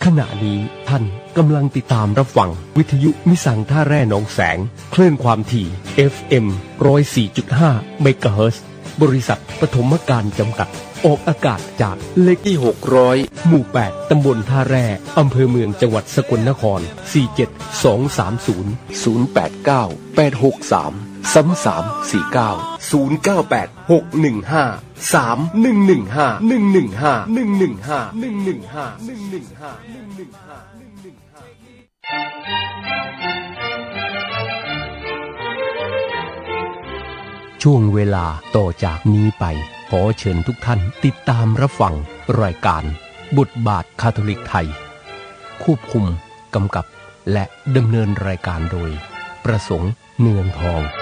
ณะนี้ท่านกำลังติดตามรับฟังวิทยุมิสังท่าแร่หนองแสงคลื่นความถี่ FM 104.5 เมกะเฮิรตซ์บริษัทปฐมการจำกัดออกอากาศจากเลขที่600หมู่8ตำบลท่าแร่อำเภอเมืองจังหวัดสกลนคร47230 089 863 3349 098 615 3115 115 115 115 ช่วงเวลาต่อจากนี้ไปขอเชิญทุกท่านติดตามรับฟังรายการบทบาทคาทอลิกไทยควบคุมกำกับและดำเนินรายการโดยประสงค์เนืองทอง